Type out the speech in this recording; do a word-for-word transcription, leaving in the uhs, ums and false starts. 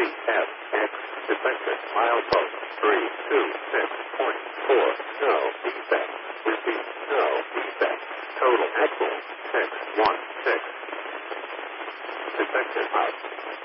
F X. Defective. Milepost three two six point four. No defect. Repeat. No defect. Total axle six one six. Defective. Out.